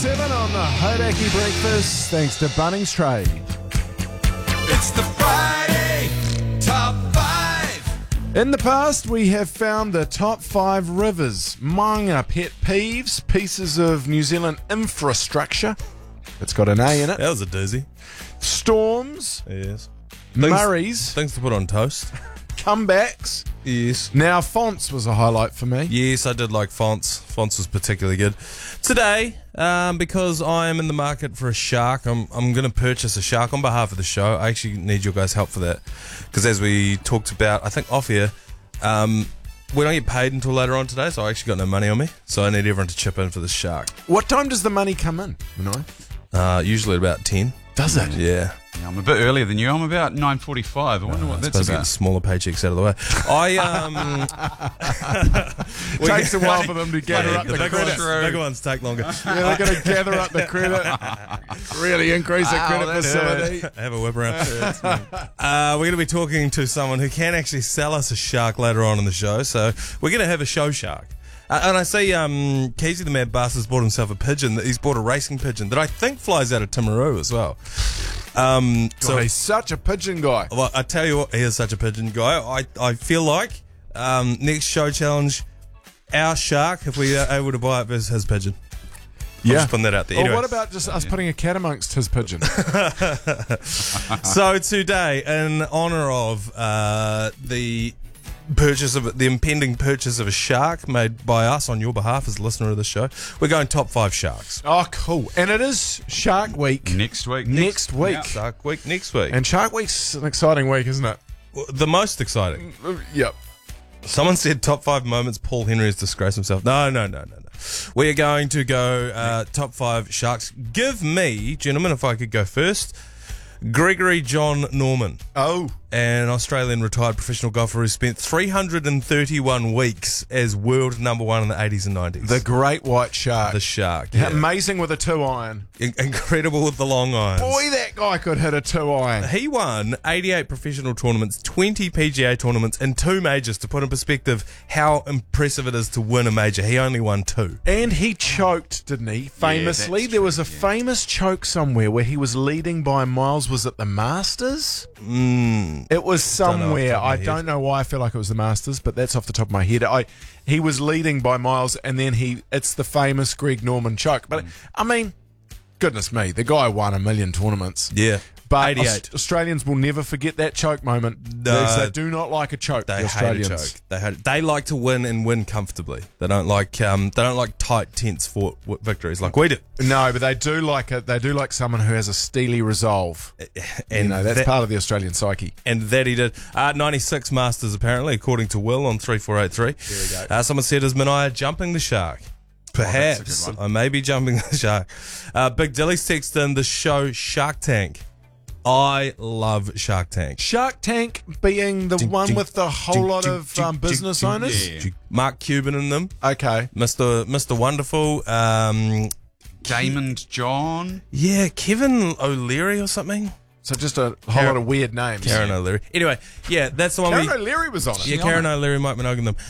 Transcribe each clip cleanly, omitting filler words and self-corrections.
7 on the Hodaki Breakfast, thanks to Bunnings Trade. It's the Friday Top 5. In the past, we have found the top 5 rivers, Maunga pet peeves, pieces of New Zealand infrastructure. It's got an A in it. That was a doozy. Storms, Yes. Murrays, Things to put on toast. comebacks. Yes. Now, fonts was a highlight for me. Yes, I did like fonts. Fonts was particularly good. Today, because I am in the market for a shark, I'm going to purchase a shark on behalf of the show. I actually need your guys' help for that. Because as we talked about, I think off here, we don't get paid until later on today, so I actually got no money on me. So I need everyone to chip in for the shark. What time does the money come in? You know? Usually at about 10. Does it? Yeah. Yeah, I'm a bit earlier than you. I'm about 9:45. I wonder what that's Supposed to get about. smaller paychecks out of the way. Takes a while for them to gather up the big credit. bigger ones take longer. Yeah, they're going to gather up the credit, really increase the credit facility. Have a whip around. We're going to be talking to someone who can actually sell us a shark later on in the show. So we're going to have a show shark. And I see Keezy the Mad Bastard's bought himself a pigeon. He's bought a racing pigeon that I think flies out of Timaru as well. So he's such a pigeon guy. Well, I tell you what, he is such a pigeon guy. I feel like next show challenge, our shark, if we are able to buy it versus his pigeon. I'm just putting that out there. Well, Anyway. what about just us putting a cat amongst his pigeon? So today, in honour of the impending purchase of a shark made by us on your behalf as a listener of the show, we're going top 5 sharks. Oh, cool. And it is Shark Week Next week. next week. Shark Week next week. And Shark Week's an exciting week, isn't it? The most exciting. Yep. Someone said top 5 moments Paul Henry has disgraced himself. No. We are going to go top 5 sharks. Give me, gentlemen, if I could go first, Gregory John Norman. Oh. An Australian retired professional golfer who spent 331 weeks as world number 1 in the 80s and 90s. The great white shark. The shark. Yeah, Yeah. amazing with a 2-iron. Incredible with the long irons. Boy, that guy could hit a 2-iron. He won 88 professional tournaments, 20 PGA tournaments, and 2 majors. To put in perspective how impressive it is to win a major, he only won 2. And he choked, didn't he? Famously. that's There was a true, yeah. famous choke somewhere where he was leading by miles. Was it the Masters? It was somewhere. top of my I head. don't know why I feel like it was the Masters, but that's off the top of my head. He was leading by miles, and then it's the famous Greg Norman choke. But I mean, goodness me, the guy won a million tournaments. Yeah. But 88. Australians will never forget that choke moment. No. They do not like a choke. They the hate a Australians. choke. They like to win and win comfortably. They don't like tight, tense fought victories like we do. No, but they do like it. They do like someone who has a steely resolve. And That's that, part of the Australian psyche. and that he did. 96 Masters apparently, according to Will on 3483. There we go. Someone said, "Is Mania jumping the shark?" Perhaps that's a good I may be jumping the shark. Big Dilly's text in the show Shark Tank. I love Shark Tank. Shark Tank being the one with the whole lot of business owners. Yeah. Mark Cuban in them. Okay. Mr. Wonderful. Damon John. Yeah, Kevin O'Leary or something. So just a whole lot of weird names. Karen O'Leary. Anyway, yeah, that's the one. Karen O'Leary was on it. Yeah, Karen O'Leary, Mike Minogue them.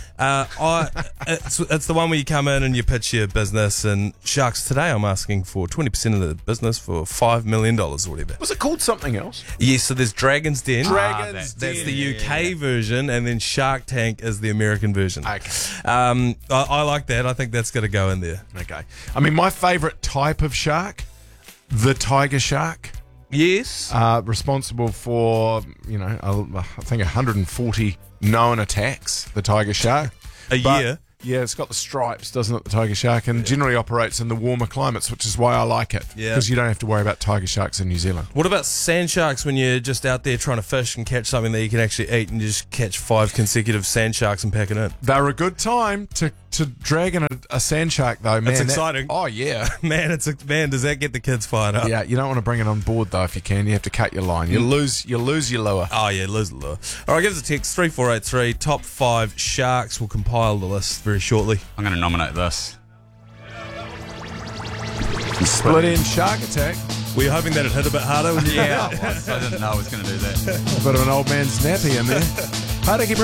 It's the one where you come in and you pitch your business. And Sharks, today I'm asking for 20% of the business for $5 million or whatever. Was it called something else? Yes, so there's Dragon's Den. Dragon's That's Den. the UK version, and then Shark Tank is the American version. Okay. I like that. I think that's going to go in there. Okay. I mean, my favourite type of shark, the tiger shark, Yes. responsible for, I think 140 known attacks, the tiger shark. A But, year. Yeah, it's got the stripes, doesn't it, the tiger shark, and generally operates in the warmer climates, which is why I like it. Yeah. Because you don't have to worry about tiger sharks in New Zealand. What about sand sharks when you're just out there trying to fish and catch something that you can actually eat and you just catch 5 consecutive sand sharks and pack it in? They're a good time to drag in a sand shark, though, man. That's exciting. Oh, yeah. Man, does that get the kids fired up? Yeah, you don't want to bring it on board, though, if you can. You have to cut your line. You lose your lure. Oh, yeah, lose the lure. All right, give us a text, 3483. Top 5 sharks. We'll compile the list very shortly. I'm going to nominate this. Split end shark attack. Were you hoping that it hit a bit harder? Yeah, I didn't know I was going to do that. Bit of an old man's nappy in there. How'd I keep